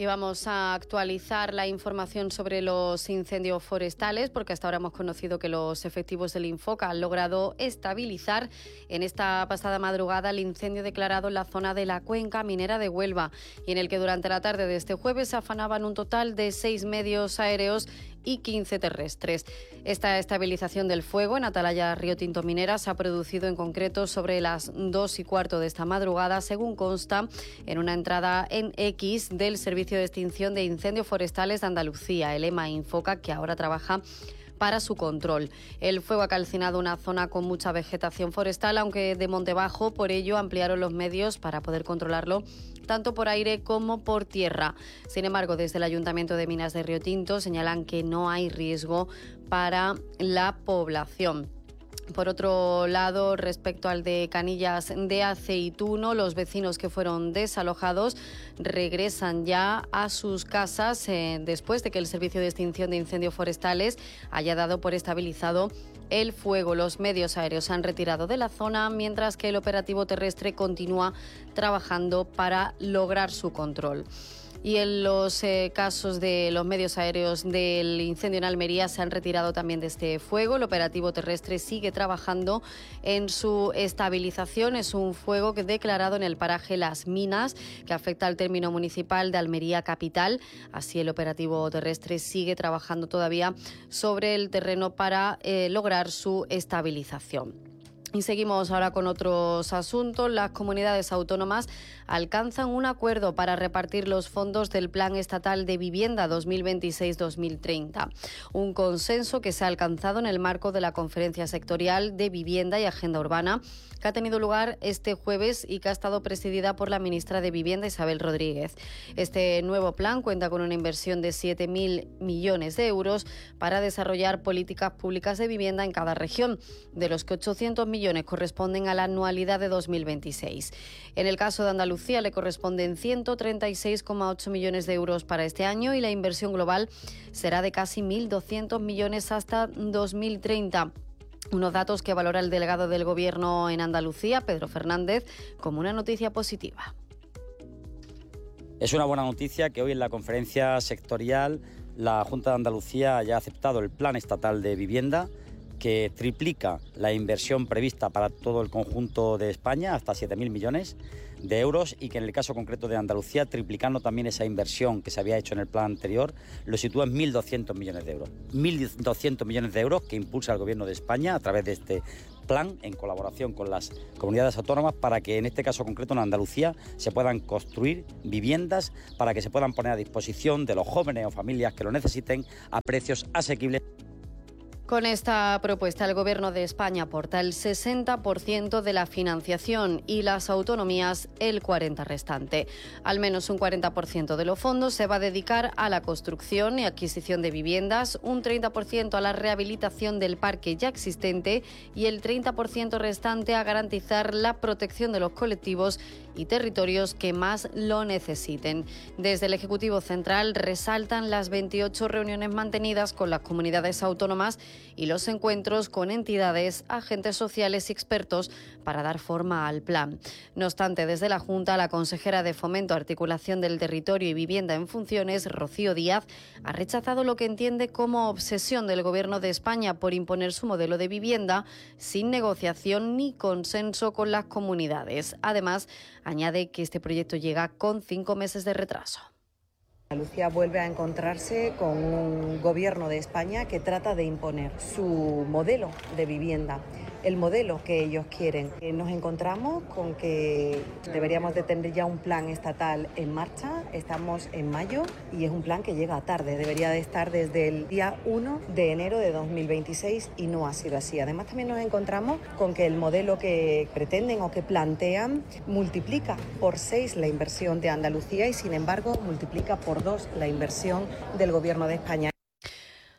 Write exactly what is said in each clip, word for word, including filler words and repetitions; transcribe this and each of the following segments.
Y vamos a actualizar la información sobre los incendios forestales, porque hasta ahora hemos conocido que los efectivos del Infoca han logrado estabilizar en esta pasada madrugada el incendio declarado en la zona de la cuenca minera de Huelva, y en el que durante la tarde de este jueves se afanaban un total de seis medios aéreos y quince terrestres. Esta estabilización del fuego en Atalaya Río Tinto Minera se ha producido en concreto sobre las dos y cuarto de esta madrugada, según consta en una entrada en X del Servicio de Extinción de Incendios Forestales de Andalucía, el EMA Infoca, que ahora trabaja para su control. El fuego ha calcinado una zona con mucha vegetación forestal, aunque de monte bajo, por ello ampliaron los medios para poder controlarlo tanto por aire como por tierra. Sin embargo, desde el Ayuntamiento de Minas de Río Tinto señalan que no hay riesgo para la población. Por otro lado, respecto al de Canillas de Aceituno, los vecinos que fueron desalojados regresan ya a sus casas eh, después de que el Servicio de Extinción de Incendios Forestales haya dado por estabilizado el fuego. Los medios aéreos se han retirado de la zona, mientras que el operativo terrestre continúa trabajando para lograr su control. Y en los eh, casos de los medios aéreos del incendio en Almería se han retirado también de este fuego. El operativo terrestre sigue trabajando en su estabilización. Es un fuego que declarado en el paraje Las Minas, que afecta al término municipal de Almería capital. Así, el operativo terrestre sigue trabajando todavía sobre el terreno para eh, lograr su estabilización. Y seguimos ahora con otros asuntos. Las comunidades autónomas alcanzan un acuerdo para repartir los fondos del Plan Estatal de Vivienda dos mil veintiséis dos mil treinta. Un consenso que se ha alcanzado en el marco de la Conferencia Sectorial de Vivienda y Agenda Urbana, que ha tenido lugar este jueves y que ha estado presidida por la ministra de Vivienda, Isabel Rodríguez. Este nuevo plan cuenta con una inversión de siete mil millones de euros para desarrollar políticas públicas de vivienda en cada región, de los que ochocientos millones corresponden a la anualidad de dos mil veintiséis. En el caso de Andalucía le corresponden ciento treinta y seis coma ocho millones de euros para este año, y la inversión global será de casi mil doscientos millones hasta dos mil treinta. Unos datos que valora el delegado del Gobierno en Andalucía, Pedro Fernández, como una noticia positiva. Es una buena noticia que hoy en la conferencia sectorial la Junta de Andalucía haya aceptado el Plan Estatal de Vivienda, que triplica la inversión prevista para todo el conjunto de España, hasta siete mil millones de euros, y que en el caso concreto de Andalucía, triplicando también esa inversión que se había hecho en el plan anterior, lo sitúa en mil doscientos millones de euros. mil doscientos millones de euros que impulsa el Gobierno de España a través de este plan, en colaboración con las comunidades autónomas, para que en este caso concreto en Andalucía se puedan construir viviendas para que se puedan poner a disposición de los jóvenes o familias que lo necesiten a precios asequibles. Con esta propuesta, el Gobierno de España aporta el sesenta por ciento de la financiación y las autonomías el cuarenta por ciento restante. Al menos un cuarenta por ciento de los fondos se va a dedicar a la construcción y adquisición de viviendas, un treinta por ciento a la rehabilitación del parque ya existente y el treinta por ciento restante a garantizar la protección de los colectivos y territorios que más lo necesiten. Desde el Ejecutivo Central resaltan las veintiocho reuniones mantenidas con las comunidades autónomas y los encuentros con entidades, agentes sociales y expertos para dar forma al plan. No obstante, desde la Junta, la consejera de Fomento, Articulación del Territorio y Vivienda en Funciones, Rocío Díaz, ha rechazado lo que entiende como obsesión del Gobierno de España por imponer su modelo de vivienda sin negociación ni consenso con las comunidades. Además, añade que este proyecto llega con cinco meses de retraso. Andalucía vuelve a encontrarse con un gobierno de España que trata de imponer su modelo de vivienda, el modelo que ellos quieren. Nos encontramos con que deberíamos de tener ya un plan estatal en marcha. Estamos en mayo y es un plan que llega tarde. Debería de estar desde el día uno de enero de dos mil veintiséis y no ha sido así. Además, también nos encontramos con que el modelo que pretenden o que plantean multiplica por seis la inversión de Andalucía y, sin embargo, multiplica por dos la inversión del Gobierno de España.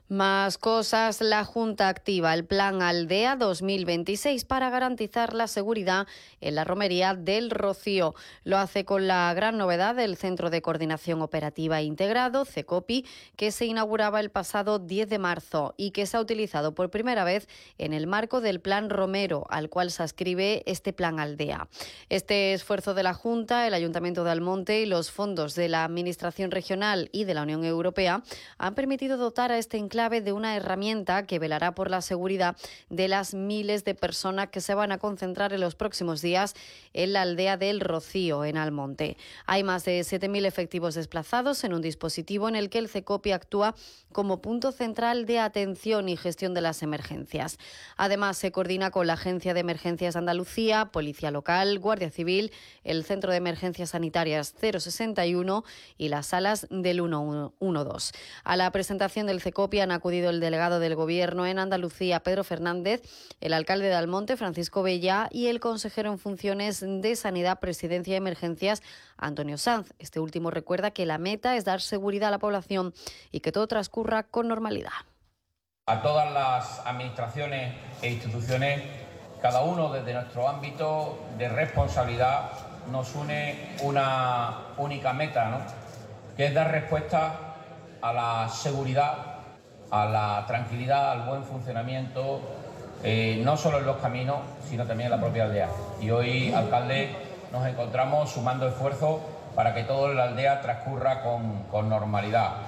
Más cosas, la Junta activa el Plan Aldea dos mil veintiséis para garantizar la seguridad en la romería del Rocío. Lo hace con la gran novedad del Centro de Coordinación Operativa Integrado, CECOPI, que se inauguraba el pasado diez de marzo y que se ha utilizado por primera vez en el marco del Plan Romero, al cual se adscribe este Plan Aldea. Este esfuerzo de la Junta, el Ayuntamiento de Almonte y los fondos de la Administración Regional y de la Unión Europea han permitido dotar a este enclave de una herramienta que velará por la seguridad de las miles de personas que se van a concentrar en los próximos días en la aldea del Rocío, en Almonte. Hay más de siete mil efectivos desplazados en un dispositivo en el que el CECOPI actúa como punto central de atención y gestión de las emergencias. Además, se coordina con la Agencia de Emergencias de Andalucía, Policía Local, Guardia Civil, el Centro de Emergencias Sanitarias cero sesenta y uno y las salas del ciento doce. A la presentación del CECOPI han acudido el delegado del Gobierno en Andalucía, Pedro Fernández, el alcalde de Almonte, Francisco Bella, y el consejero en funciones de Sanidad, Presidencia y Emergencias, Antonio Sanz. Este último recuerda que la meta es dar seguridad a la población y que todo transcurra con normalidad. A todas las administraciones e instituciones, cada uno desde nuestro ámbito de responsabilidad, nos une una única meta, ¿no?, que es dar respuesta a la seguridad, a la tranquilidad, al buen funcionamiento, eh, no solo en los caminos, sino también en la propia aldea. Y hoy, alcalde, nos encontramos sumando esfuerzos para que todo en la aldea transcurra con, con normalidad.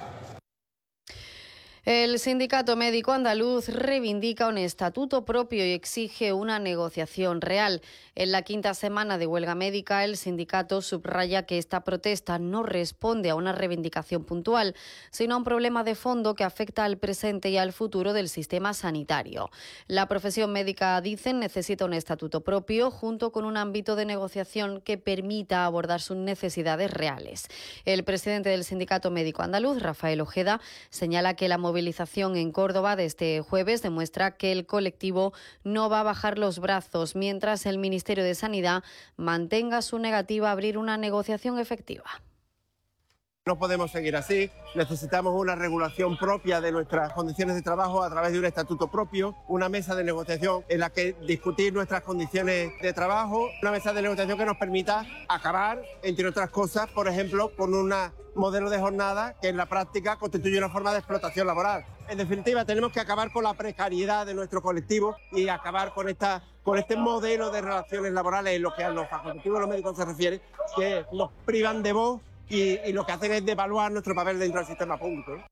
El Sindicato Médico Andaluz reivindica un estatuto propio y exige una negociación real. En la quinta semana de huelga médica, el sindicato subraya que esta protesta no responde a una reivindicación puntual, sino a un problema de fondo que afecta al presente y al futuro del sistema sanitario. La profesión médica, dicen, necesita un estatuto propio junto con un ámbito de negociación que permita abordar sus necesidades reales. El presidente del Sindicato Médico Andaluz, Rafael Ojeda, señala que la movilización movilización en Córdoba de este jueves demuestra que el colectivo no va a bajar los brazos mientras el Ministerio de Sanidad mantenga su negativa a abrir una negociación efectiva. No podemos seguir así, necesitamos una regulación propia de nuestras condiciones de trabajo a través de un estatuto propio, una mesa de negociación en la que discutir nuestras condiciones de trabajo, una mesa de negociación que nos permita acabar, entre otras cosas, por ejemplo, con un modelo de jornada que en la práctica constituye una forma de explotación laboral. En definitiva, tenemos que acabar con la precariedad de nuestro colectivo y acabar con esta con este modelo de relaciones laborales en lo que a los facultativos de los médicos se refiere, que nos privan de voz Y, y lo que hacen es devaluar nuestro papel dentro del sistema público, ¿eh?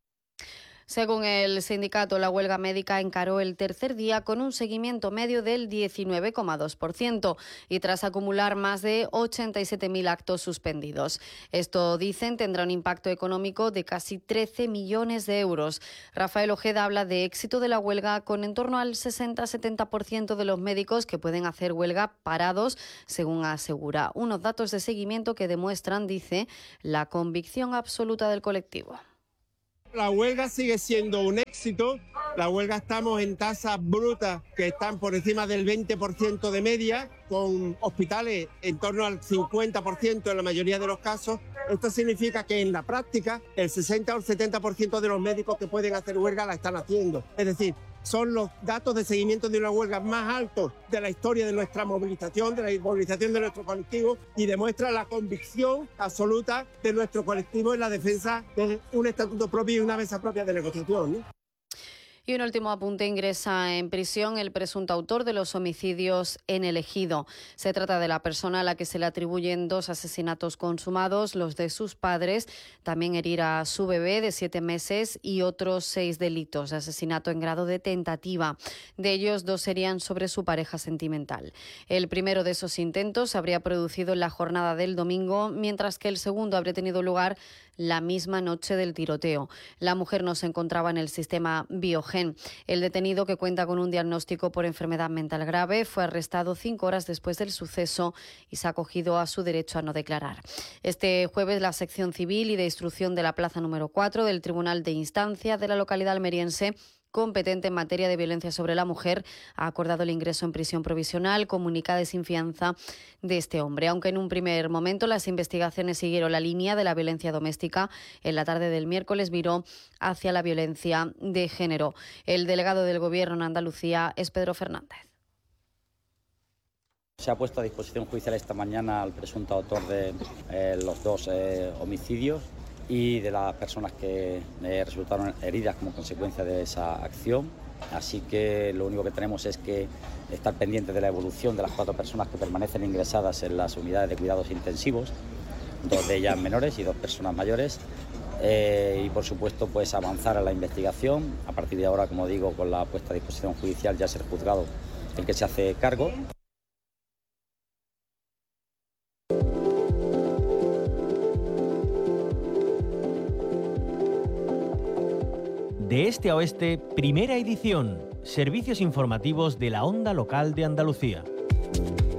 Según el sindicato, la huelga médica encaró el tercer día con un seguimiento medio del diecinueve coma dos por ciento y tras acumular más de ochenta y siete mil actos suspendidos. Esto, dicen, tendrá un impacto económico de casi trece millones de euros. Rafael Ojeda habla de éxito de la huelga con en torno al sesenta a setenta por ciento de los médicos que pueden hacer huelga parados, según asegura. Unos datos de seguimiento que demuestran, dice, la convicción absoluta del colectivo. La huelga sigue siendo un éxito. La huelga estamos en tasas brutas que están por encima del veinte por ciento de media, con hospitales en torno al cincuenta por ciento en la mayoría de los casos. Esto significa que en la práctica el sesenta o el setenta por ciento de los médicos que pueden hacer huelga la están haciendo. Es decir, son los datos de seguimiento de una huelga más altos de la historia de nuestra movilización, de la movilización de nuestro colectivo, y demuestra la convicción absoluta de nuestro colectivo en la defensa de un estatuto propio y una mesa propia de negociación, ¿no? Y un último apunte: ingresa en prisión el presunto autor de los homicidios en El Ejido. Se trata de la persona a la que se le atribuyen dos asesinatos consumados, los de sus padres, también herir a su bebé de siete meses y otros seis delitos de asesinato en grado de tentativa. De ellos, dos serían sobre su pareja sentimental. El primero de esos intentos se habría producido en la jornada del domingo, mientras que el segundo habría tenido lugar la misma noche del tiroteo. La mujer no se encontraba en el sistema Biogen. El detenido, que cuenta con un diagnóstico por enfermedad mental grave, fue arrestado cinco horas después del suceso y se ha acogido a su derecho a no declarar. Este jueves, la sección civil y de instrucción de la plaza número cuatro del Tribunal de Instancia de la localidad almeriense competente en materia de violencia sobre la mujer ha acordado el ingreso en prisión provisional comunicada de sin fianza de este hombre. Aunque en un primer momento las investigaciones siguieron la línea de la violencia doméstica, en la tarde del miércoles viró hacia la violencia de género. El delegado del Gobierno en Andalucía es Pedro Fernández. Se ha puesto a disposición judicial esta mañana al presunto autor de eh, los dos eh, homicidios y de las personas que eh, resultaron heridas como consecuencia de esa acción. Así que lo único que tenemos es que estar pendientes de la evolución de las cuatro personas que permanecen ingresadas en las unidades de cuidados intensivos, dos de ellas menores y dos personas mayores. Eh, y por supuesto pues avanzar a la investigación. A partir de ahora, como digo, con la puesta a disposición judicial ya es el juzgado el que se hace cargo. De este a oeste, primera edición. Servicios informativos de la Onda Local de Andalucía.